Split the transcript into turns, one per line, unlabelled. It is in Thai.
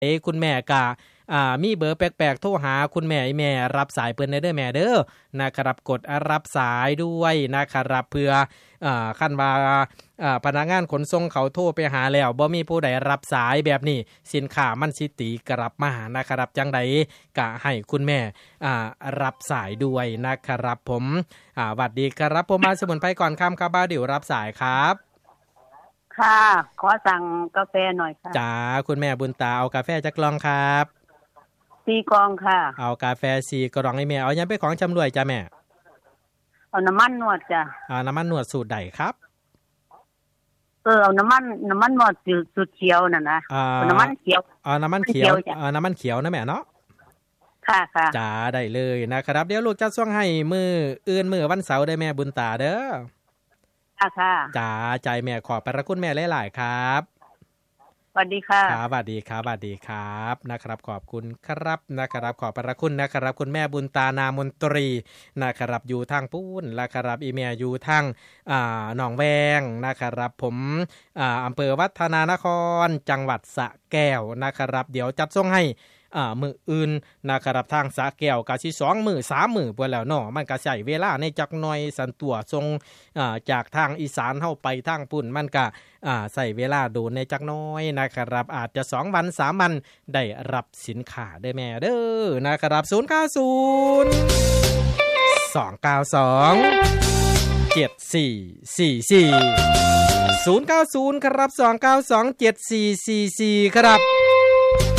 คุณแม่ก็มีเบอร์แปลกๆโทรหาคุณแม่อีแม่รับสายเพิ่นได้เด้อแม่เด้อนะครับกดรับสายด้วยนะครับเพื่อคันว่าพนักงานขนส่งเขาโทรไปหาแล้วบ่มีผู้ใดรับสายแบบนี้สินค้ามันสิตีกลับมานะครับจังไดก็ให้คุณแม่รับสายด้วยนะครับผมหวัดดีครับผมมาสมุนไพรก่อนค่ำครับบ่าวดิวรับสายครับ
ค่ะขอสั่งกาแฟหน่อยค่ะ
จ้าคุณแม่บุญตาเอากาแฟจักกล่องครับ
4 กล่องค่ะ
เอากาแฟ4 กล่องให้แม่เอายังไปของจำรวยจ้าแม่
เอาน้ำมันนวดจ้ะ
น้ำมันนวดสูตรใดครับ
เอาน้ำมันนวดสูตรเขียวน่ะนะน้ำมันเขียว
น้ำมันเขียวน้ำมันเขียวนะแม่เนาะ
ค่ะ
จ้าได้เลยนะครับเดี๋ยวลูกจะส่งให้มื้ออื่นมื้อวันเสาร์ได้แม่บุญตาเด้อ
ค่ะ
จ้าใจแม่ขอบพระคุณแม่หลายๆครับ
สวัสดีค่ะ
ครับสวัสดีครับนะครับขอบคุณครับนะครับขอบพระคุณนะครับคุณแม่บุญตานามนตรีนะครับอยู่ทางปูนนะครับอีเมียอยู่ทางหนองแวงนะครับผมอำเภอวัฒนานครจังหวัดสระแก้วนะครับเดี๋ยวจัดส่งให้มื้ออื่นนะครับทางสระแก้วก็สิ2 มื้อ 3 มื้อพุ่นแล้วเนาะมันก็ใช้เวลาในจักหน่อยสันตัวส่งจากทางอีสานเฮาไปทางปุ่นมันก็ใช้เวลาโดนในจักน้อยนะครับอาจจะ2 วัน 3 วันได้รับสินค้าได้แม่เด้อนะครับ090 292 7444 090ครับ292 7444ครับ